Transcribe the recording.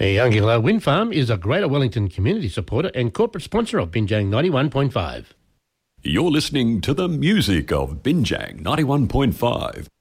Youngilla Wind Farm is a Greater Wellington community supporter and corporate sponsor of Binjang 91.5. You're listening to the music of Binjang 91.5.